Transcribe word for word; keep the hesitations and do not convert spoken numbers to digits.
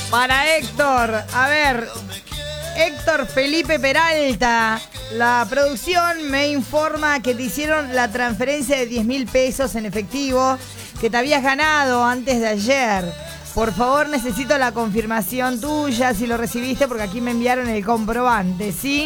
Para Héctor, a ver, Héctor Felipe Peralta, la producción me informa que te hicieron la transferencia de diez mil pesos en efectivo que te habías ganado antes de ayer. Por favor, necesito la confirmación tuya si lo recibiste porque aquí me enviaron el comprobante, ¿sí?